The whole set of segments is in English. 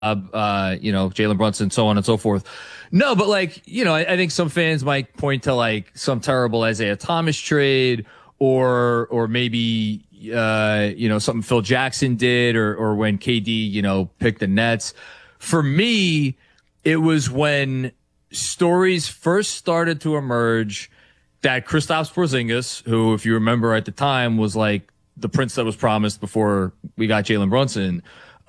Jalen Brunson, so on and so forth. No, but like, I think some fans might point to like some terrible Isaiah Thomas trade or maybe, something Phil Jackson did or when KD, picked the Nets. For me, it was when stories first started to emerge that Kristaps Porzingis, who, if you remember at the time, was like the prince that was promised before we got Jalen Brunson,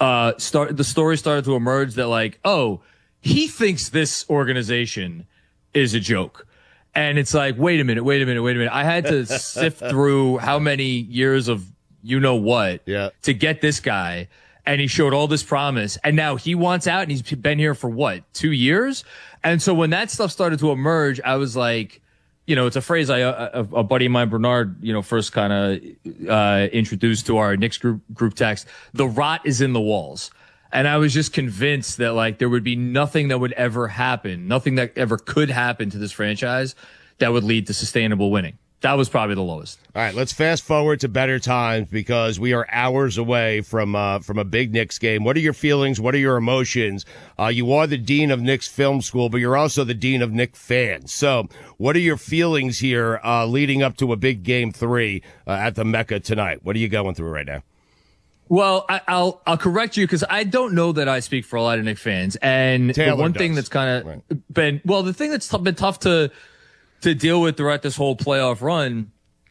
the story started to emerge that like, oh, he thinks this organization is a joke. And it's like, wait a minute. I had to sift through how many years of what to get this guy. And he showed all this promise. And now he wants out and he's been here for 2 years? And so when that stuff started to emerge, I was like, it's a phrase a buddy of mine, Bernard, first kind of introduced to our Knicks group text. The rot is in the walls. And I was just convinced that like there would be nothing that would ever happen, nothing that ever could happen to this franchise that would lead to sustainable winning. That was probably the lowest. All right, let's fast forward to better times because we are hours away from a big Knicks game. What are your feelings? What are your emotions? You are the dean of Knicks Film School, but you're also the dean of Knicks fans. So what are your feelings here leading up to a big Game 3 at the Mecca tonight? What are you going through right now? Well, I'll correct you because I don't know that I speak for a lot of Knicks fans. And Taylor the one does. thing that's kind of the thing that's been tough to deal with throughout this whole playoff run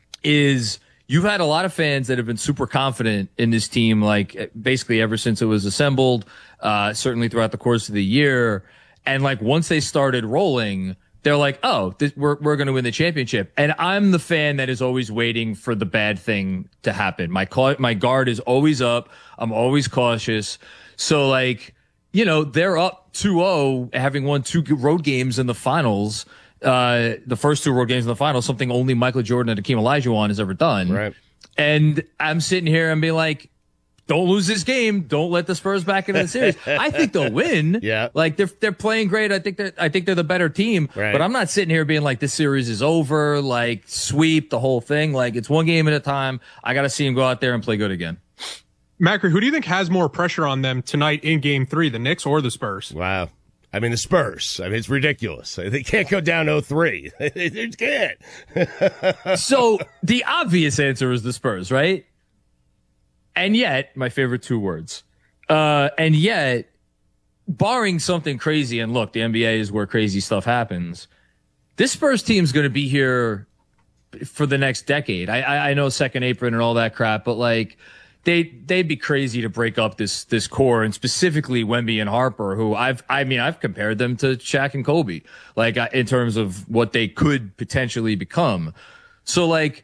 is you've had a lot of fans that have been super confident in this team, like basically ever since it was assembled, certainly throughout the course of the year. And like once they started rolling, they're like, oh, we're going to win the championship. And I'm the fan that is always waiting for the bad thing to happen. My guard is always up. I'm always cautious. So like, they're up 2-0, having won 2 road games in the finals. The first 2 road games in the finals, something only Michael Jordan and Hakeem Olajuwon has ever done. Right. And I'm sitting here and being like, don't lose this game. Don't let the Spurs back into the series. I think they'll win. Yeah. Like they're playing great. I think they're the better team. Right. But I'm not sitting here being like this series is over, like sweep the whole thing. Like it's one game at a time. I got to see them go out there and play good again. Macri, who do you think has more pressure on them tonight in Game 3, the Knicks or the Spurs? Wow. I mean, the Spurs. I mean, it's ridiculous. They can't go down 0-3. They can't. So the obvious answer is the Spurs, right? And yet, my favorite 2 words. And yet, barring something crazy, and look, the NBA is where crazy stuff happens. This Spurs team's going to be here for the next decade. I know second apron and all that crap, but like, they'd be crazy to break up this core, and specifically Wemby and Harper, who I've compared them to Shaq and Kobe, like in terms of what they could potentially become. So like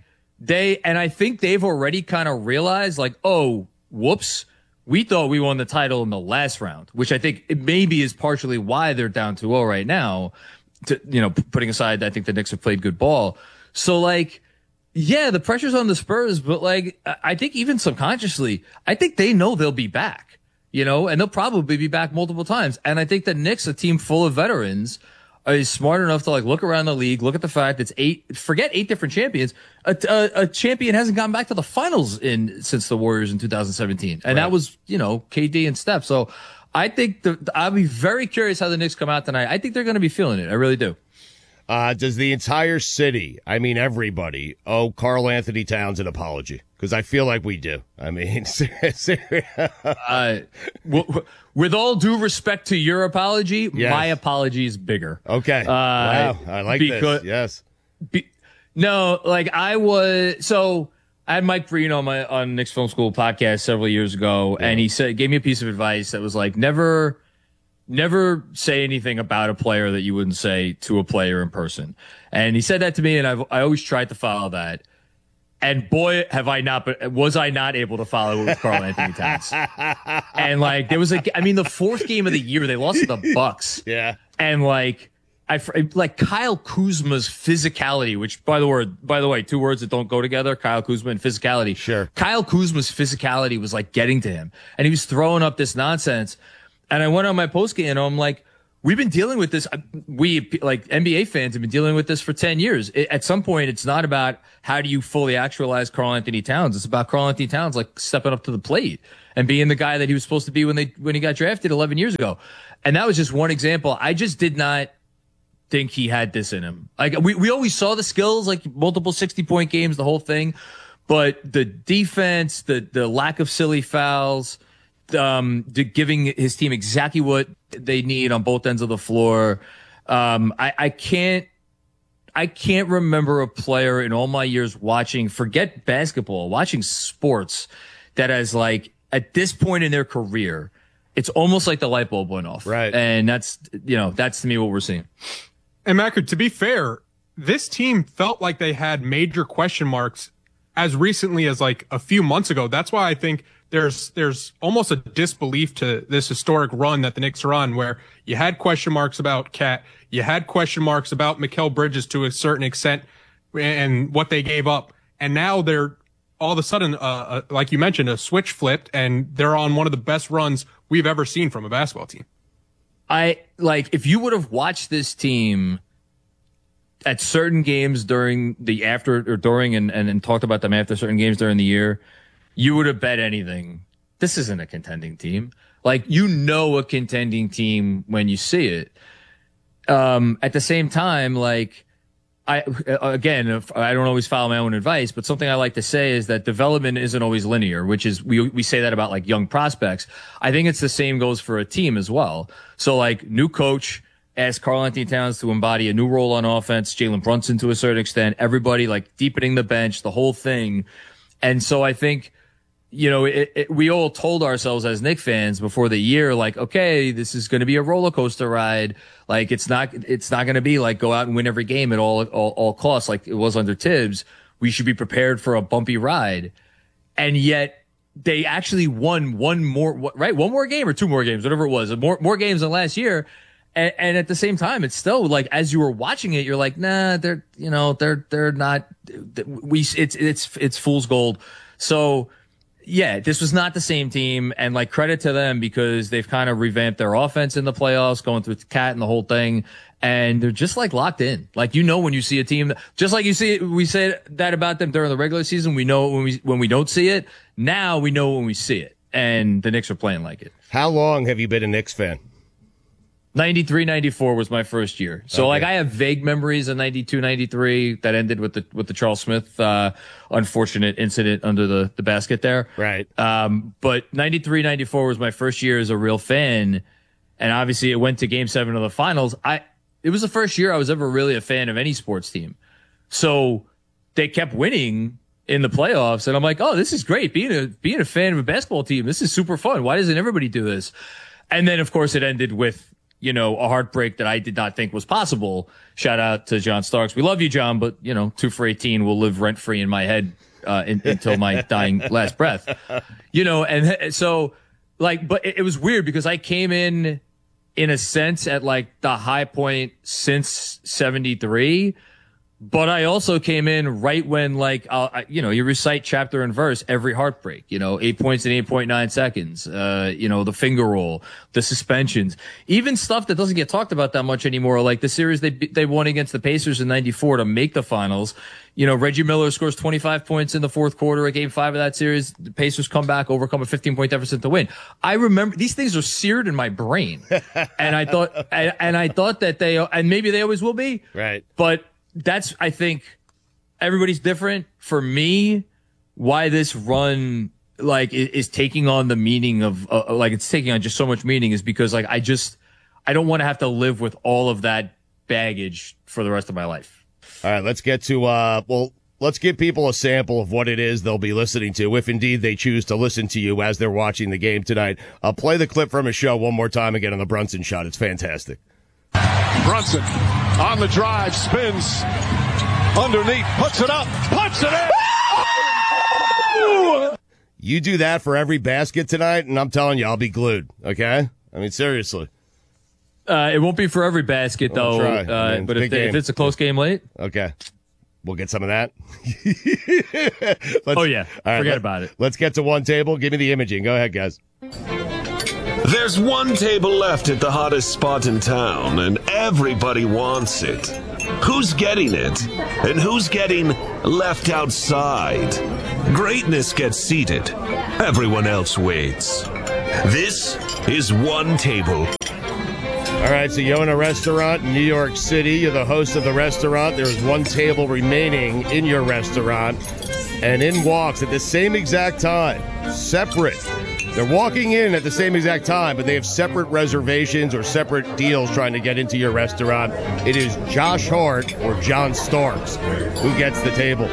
I think they've already kind of realized like, oh, whoops, we thought we won the title in the last round, which I think it maybe is partially why they're down 2-0 right now. Putting aside, I think the Knicks have played good ball. So like, yeah, the pressure's on the Spurs, but like, I think even subconsciously, I think they know they'll be back, and they'll probably be back multiple times. And I think the Knicks, a team full of veterans, is smart enough to like look around the league, look at the fact it's 8 different champions. A champion hasn't gone back to the finals since the Warriors in 2017. And that was, KD and Steph. So I think I'll be very curious how the Knicks come out tonight. I think they're going to be feeling it. I really do. Does the entire city, I mean everybody, owe Karl Anthony Towns an apology? Because I feel like we do. I mean, with all due respect to your apology, yes. My apology is bigger. Okay. Wow. I like this. Yes. No, like I had Mike Breen on Knicks Film School podcast several years ago, and he gave me a piece of advice that was like, never say anything about a player that you wouldn't say to a player in person. And he said that to me, and I always tried to follow that. And boy, was I not able to follow it with Karl Anthony Towns. And like, there was the 4th game of the year, they lost to the Bucks. Yeah. And like Kyle Kuzma's physicality, which by the way, 2 words that don't go together, Kyle Kuzma and physicality. Sure. Kyle Kuzma's physicality was like getting to him, and he was throwing up this nonsense. And I went on my post game and I'm like, we've been dealing with this. We, like NBA fans, have been dealing with this for 10 years. At some point, it's not about how do you fully actualize Karl-Anthony Towns. It's about Karl-Anthony Towns like stepping up to the plate and being the guy that he was supposed to be when he got drafted 11 years ago. And that was just one example. I just did not think he had this in him. Like we always saw the skills, like multiple 60-point games, the whole thing, but the defense, the lack of silly fouls, giving his team exactly what they need on both ends of the floor. I can't remember a player in all my years watching, forget basketball, watching sports that has, like, at this point in their career, it's almost like the light bulb went off. Right. And that's to me what we're seeing. And Macker, to be fair, this team felt like they had major question marks as recently as like a few months ago. That's why I think there's almost a disbelief to this historic run that the Knicks are on, where you had question marks about Cat, you had question marks about Mikal Bridges to a certain extent and what they gave up. And now they're all of a sudden, like you mentioned, a switch flipped and they're on one of the best runs we've ever seen from a basketball team. If you would have watched this team at certain games during and talked about them after certain games during the year, you would have bet anything. This isn't a contending team. Like, a contending team when you see it. At the same time, like, I don't always follow my own advice, but something I like to say is that development isn't always linear, which is, we say that about like young prospects. I think it's the same goes for a team as well. So like, new coach, ask Karl-Anthony Towns to embody a new role on offense, Jalen Brunson to a certain extent, everybody like deepening the bench, the whole thing. And so I think, we all told ourselves as Knicks fans before the year, like, okay, this is going to be a roller coaster ride. Like, it's not going to be like go out and win every game at all costs like it was under Tibbs. We should be prepared for a bumpy ride. And yet they actually won one more game or two more games, whatever it was, more games than last year. And at the same time, it's still like, as you were watching it, you're like, nah, they're not, it's fool's gold. So, yeah, this was not the same team, and like, credit to them because they've kind of revamped their offense in the playoffs, going through Cat and the whole thing, and they're just like locked in. Like, when you see a team, just like you see it, we said that about them during the regular season. We know when we don't see it. Now we know when we see it, and the Knicks are playing like it. How long have you been a Knicks fan? 93, 94 was my first year. So okay. Like, I have vague memories of 92, 93 that ended with the Charles Smith, unfortunate incident under the basket there. Right. But 93, 94 was my first year as a real fan. And obviously it went to game 7 of the finals. It was the first year I was ever really a fan of any sports team. So they kept winning in the playoffs. And I'm like, oh, this is great. Being a fan of a basketball team, this is super fun. Why doesn't everybody do this? And then of course it ended with, a heartbreak that I did not think was possible. Shout out to John Starks. We love you, John, but 2 for 18 will live rent free in my head until my dying last breath. And so like, but it was weird because I came in a sense at like the high point since 73. But I also came in right when, like, you recite chapter and verse every heartbreak, 8 points in 8.9 seconds, the finger roll, the suspensions, even stuff that doesn't get talked about that much anymore. Like the series they won against the Pacers in 94 to make the finals. Reggie Miller scores 25 points in the fourth quarter at game 5 of that series. The Pacers come back, overcome a 15-point deficit to win. I remember these things are seared in my brain. And I thought that and maybe they always will be. Right. But that's, I think, everybody's different. For me, why this run like is taking on the meaning of like it's taking on just so much meaning is because like I don't want to have to live with all of that baggage for the rest of my life. All right, let's get to let's give people a sample of what it is they'll be listening to if indeed they choose to listen to you as they're watching the game tonight. I'll play the clip from a show one more time again on the Brunson shot. It's fantastic. Brunson on the drive, spins underneath, puts it up, puts it in. Oh! You do that for every basket tonight, and I'm telling you, I'll be glued. Okay? I mean, seriously. It won't be for every basket, though. But if it's a close game late. Okay. We'll get some of that. Oh, yeah. Forget about it. Let's get to one table. Give me the imaging. Go ahead, guys. There's one table left at the hottest spot in town, and everybody wants it. Who's getting it? And who's getting left outside? Greatness gets seated. Everyone else waits. This is One Table. All right, so you're in a restaurant in New York City. You're the host of the restaurant. There's one table remaining in your restaurant. And in walks at the same exact time, separate. They're walking in at the same exact time, but they have separate reservations or separate deals trying to get into your restaurant. It is Josh Hart or John Starks. Who gets the table?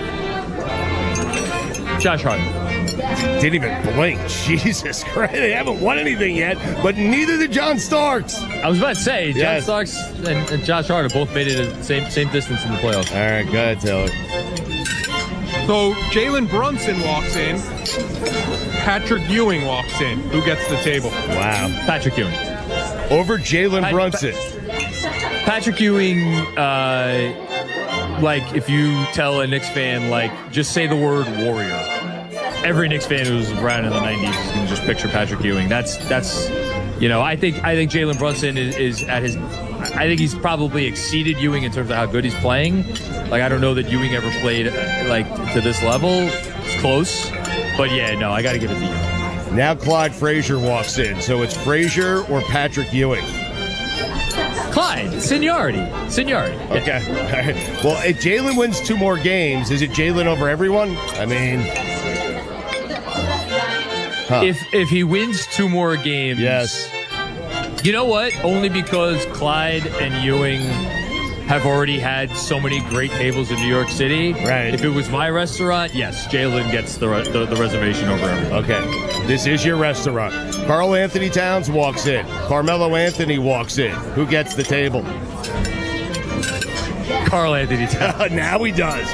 Josh Hart. Didn't even blink. Jesus Christ. They haven't won anything yet, but neither did John Starks. I was about to say, Yes. John Starks and Josh Hart have both made it at the same distance in the playoffs. All right, go ahead, Taylor. So Jalen Brunson walks in. Patrick Ewing walks in. Who gets the table? Wow. Patrick Ewing. Over Jalen Brunson. Patrick Ewing, like, if you tell a Knicks fan, like, just say the word warrior. Every Knicks fan who was around in the 90s is going to just picture Patrick Ewing. That's I think Jalen Brunson is at his. I think he's probably exceeded Ewing in terms of how good he's playing. Like, I don't know that Ewing ever played like to this level. It's close, but yeah, no, I got to give it to Ewing. Now Clyde Frazier walks in, so it's Frazier or Patrick Ewing. Clyde, seniority. Okay. All right. Well, if Jalen wins 2 more games, is it Jalen over everyone? I mean, If he wins 2 more games, yes. You know what? Only because Clyde and Ewing have already had so many great tables in New York City. Right. If it was my restaurant, yes, Jalen gets the reservation over everyone. Okay. This is your restaurant. Karl Anthony Towns walks in. Carmelo Anthony walks in. Who gets the table? Karl Anthony Towns. Now he does.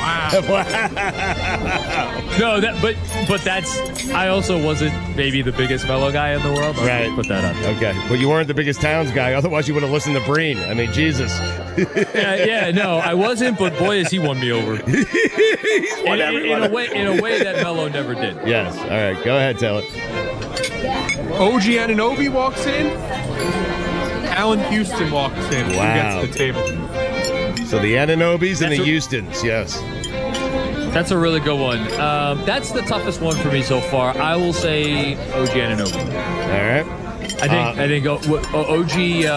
Wow. No, but that's. I also wasn't maybe the biggest Melo guy in the world. I'll Right. put that out there. Okay. Well, you weren't the biggest Towns guy. Otherwise, you would have listened to Breen. I mean, Jesus. No, I wasn't. But boy, has he won me over. in a way that Melo never did. Yes. All right. Go ahead, Taylor. OG Anunoby walks in. Allen Houston walks in. Wow. Who gets the table? So the Anunobys and the That's Houstons. Yes. That's a really good one. That's the toughest one for me so far. I will say OG Anunoby. All right. I think OG.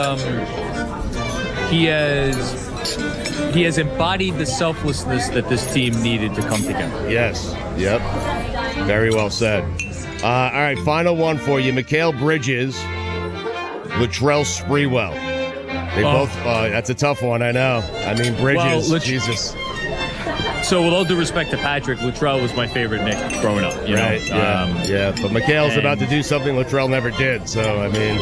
He has embodied the selflessness that this team needed to come together. Yes. Yep. Very well said. All right. Final one for you. Mikal Bridges, Latrell Sprewell. They both. That's a tough one. I know. I mean, Bridges. Well, Jesus. So, with all due respect to Patrick, Latrell was my favorite Knick growing up. You Right. know? Yeah. But Mikal's about to do something Latrell never did. So I mean.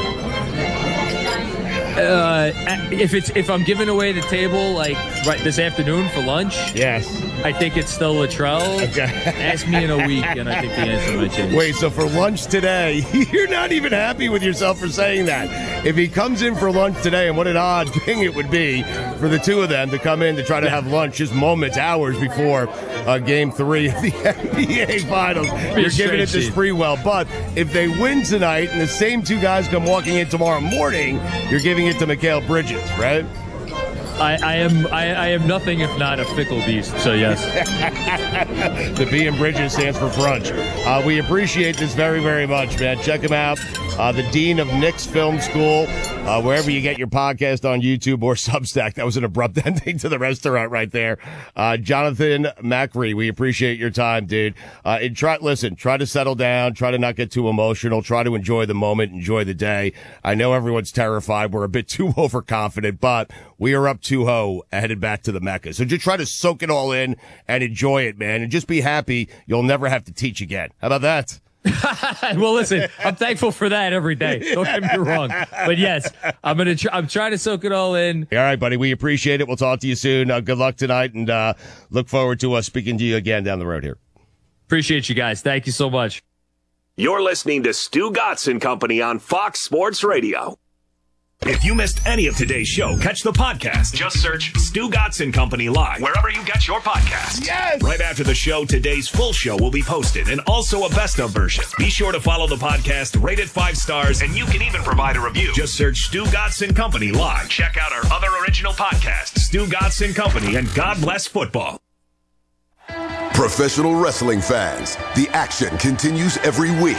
If I'm giving away the table like right this afternoon for lunch, Yes. I think it's still Latrell. Okay. Ask me in a week, and I think the answer might change. Wait, so for lunch today, you're not even happy with yourself for saying that. If he comes in for lunch today, and what an odd thing it would be for the two of them to come in to try to have lunch just moments, hours before Game 3 of the NBA Finals. You're giving it to Sprewell. But if they win tonight and the same two guys come walking in tomorrow morning, you're giving it to Mikal Bridges, right? I am nothing if not a fickle beast. So yes. The B in Bridges stands for brunch. We appreciate this very, very much, man. Check him out. The Dean of Knicks Film School, wherever you get your podcast on YouTube or Substack. That was an abrupt ending to the restaurant right there. Jonathan Macri, we appreciate your time, dude. Try to settle down. Try to not get too emotional. Try to enjoy the moment, enjoy the day. I know everyone's terrified. We're a bit too overconfident, but we are up 2-0 headed back to the Mecca. So just try to soak it all in and enjoy it, man. And just be happy you'll never have to teach again. How about that? Well, listen, I'm thankful for that every day. Don't get me wrong. But yes, I'm trying to soak it all in. All right, buddy. We appreciate it. We'll talk to you soon. Good luck tonight, and look forward to speaking to you again down the road here. Appreciate you guys. Thank you so much. You're listening to Stu Gotts and Company on Fox Sports Radio. If you missed any of today's show, catch the podcast. Just search Stu Gotson Company Live wherever you get your podcasts. Yes! Right after the show, today's full show will be posted and also a best of version. Be sure to follow the podcast, rate it 5 stars, and you can even provide a review. Just search Stu Gotson Company Live. Check out our other original podcasts, Stu Gotson Company and God Bless Football. Professional wrestling fans, the action continues every week.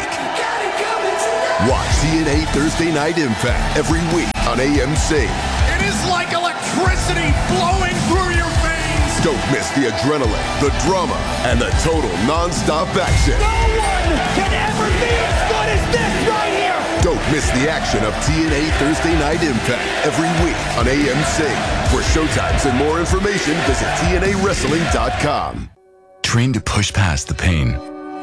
Watch TNA Thursday Night Impact every week on AMC. It is like electricity flowing through your veins. Don't miss the adrenaline, the drama, and the total non-stop action. No one can ever be as good as this right here. Don't miss the action of TNA Thursday Night Impact every week on AMC. For showtimes and more information, visit TNAWrestling.com. Trained to push past the pain.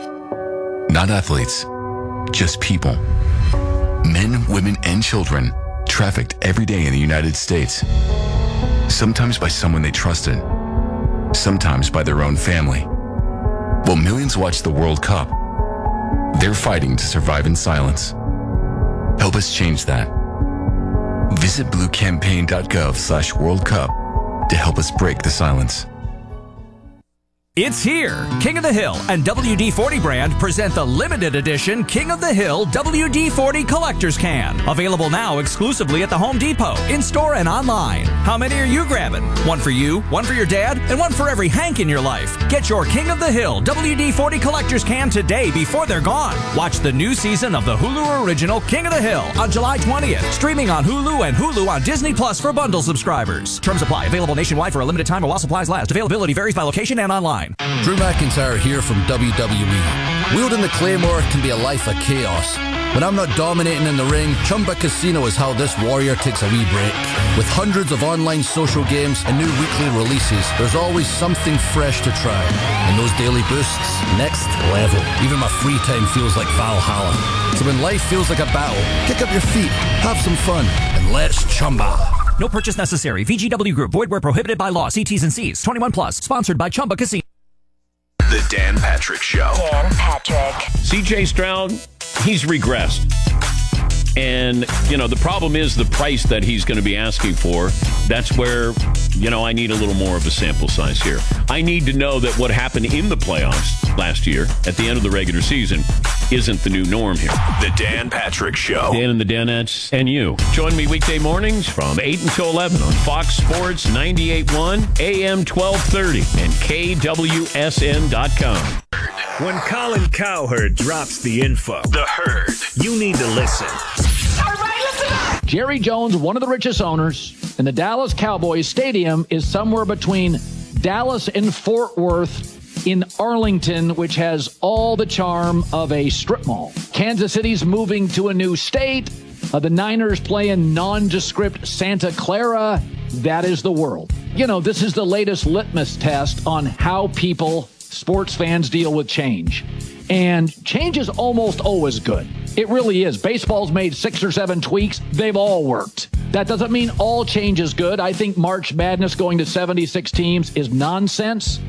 Not athletes, just people. Men, women, and children trafficked every day in the United States. Sometimes by someone they trusted, sometimes by their own family. While millions watch the World Cup, they're fighting to survive in silence. Help us change that. Visit bluecampaign.gov/World Cup to help us break the silence. It's here. King of the Hill and WD-40 brand present the limited edition King of the Hill WD-40 Collector's Can. Available now exclusively at the Home Depot, in-store and online. How many are you grabbing? One for you, one for your dad, and one for every Hank in your life. Get your King of the Hill WD-40 Collector's Can today before they're gone. Watch the new season of the Hulu original King of the Hill on July 20th. Streaming on Hulu and Hulu on Disney Plus for bundle subscribers. Terms apply. Available nationwide for a limited time or while supplies last. Availability varies by location and online. Drew McIntyre here from WWE. Wielding the Claymore can be a life of chaos. When I'm not dominating in the ring, Chumba Casino is how this warrior takes a wee break. With hundreds of online social games and new weekly releases, there's always something fresh to try. And those daily boosts, next level. Even my free time feels like Valhalla. So when life feels like a battle, kick up your feet, have some fun, and let's Chumba. No purchase necessary. VGW Group. Void where prohibited by law. See T's and C's. 21 plus. Sponsored by Chumba Casino. The Dan Patrick Show. Dan Patrick. CJ Stroud, he's regressed. And, the problem is the price that he's going to be asking for. That's where, I need a little more of a sample size here. I need to know that what happened in the playoffs last year at the end of the regular season isn't the new norm here. The Dan Patrick Show. Dan and the Danettes and you. Join me weekday mornings from 8 until 11 on Fox Sports 98.1, AM 1230, and KWSN.com. When Colin Cowherd drops the info, the herd, you need to listen. All right, listen up. Jerry Jones, one of the richest owners, and the Dallas Cowboys Stadium is somewhere between Dallas and Fort Worth in Arlington, which has all the charm of a strip mall. Kansas City's moving to a new state. The Niners play in nondescript Santa Clara. That is the world. This is the latest litmus test on how people, sports fans, deal with change. And change is almost always good. It really is. Baseball's made 6 or 7 tweaks. They've all worked. That doesn't mean all change is good. I think March Madness going to 76 teams is nonsense.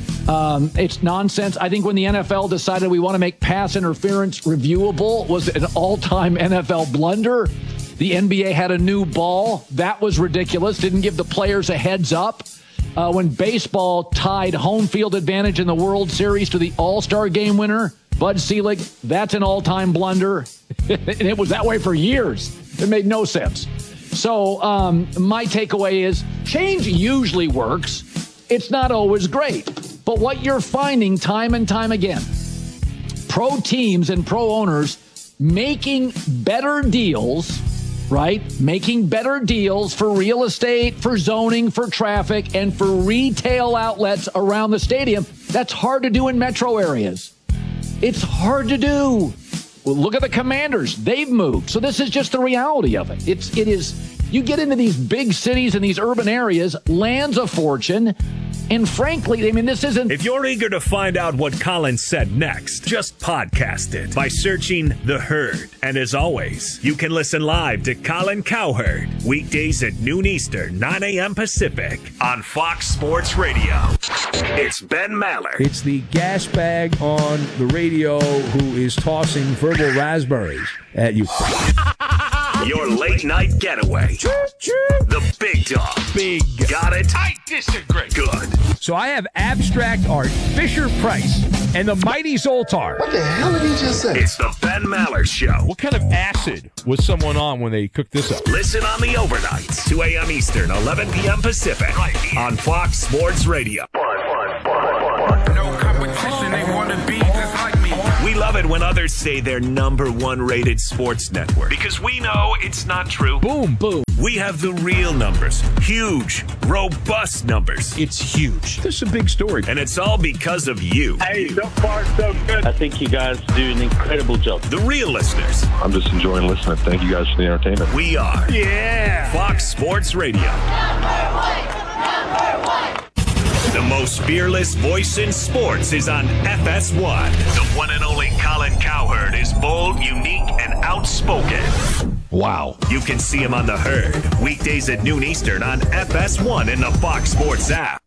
It's nonsense. I think when the NFL decided we want to make pass interference reviewable was an all-time NFL blunder. The NBA had a new ball. That was ridiculous. Didn't give the players a heads up. When baseball tied home field advantage in the World Series to the All-Star Game winner, Bud Selig, that's an all-time blunder. And it was that way for years. It made no sense. So my takeaway is change usually works. It's not always great. But what you're finding time and time again, pro teams and pro owners making better deals, right? Making better deals for real estate, for zoning, for traffic, and for retail outlets around the stadium. That's hard to do in metro areas. It's hard to do. Well, look at the Commanders. They've moved. So this is just the reality of it. It is, you get into these big cities and these urban areas, land's a fortune. And frankly, this isn't... If you're eager to find out what Colin said next, just podcast it by searching The Herd. And as always, you can listen live to Colin Cowherd weekdays at noon Eastern, 9 a.m. Pacific on Fox Sports Radio. It's Ben Maller. It's the gas bag on the radio who is tossing verbal raspberries at you. Your late night getaway. The Big Dog. Big. Got it? I disagree. Good. So I have abstract art, Fisher Price, and the Mighty Zoltar. What the hell did he just say? It's the Ben Maller Show. What kind of acid was someone on when they cooked this up? Listen on the overnights, 2 a.m. Eastern, 11 p.m. Pacific, right here on Fox Sports Radio. No competition, they want to be just like me. We love it when others say they're number one rated sports network because we know it's not true. Boom, boom. We have the real numbers. Huge, robust numbers. It's huge. This is a big story. And it's all because of you. Hey, so far so good. I think you guys do an incredible job. The real listeners. I'm just enjoying listening. Thank you guys for the entertainment. We are. Yeah. Fox Sports Radio. The most fearless voice in sports is on FS1. The one and only Colin Cowherd is bold, unique, and outspoken. Wow. You can see him on The Herd, weekdays at noon Eastern on FS1 in the Fox Sports app.